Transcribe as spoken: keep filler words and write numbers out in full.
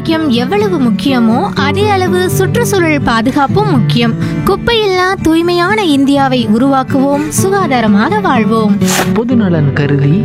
ஆரோக்கியம் எவ்வளவு முக்கியமோ அதே அளவு சுற்றுச்சூழல் பாதுகாப்பும் முக்கியம். குப்பையில்லா தூய்மையான இந்தியாவை உருவாக்குவோம், சுகாதாரமாக வாழ்வோம். பொதுநலன் கருதி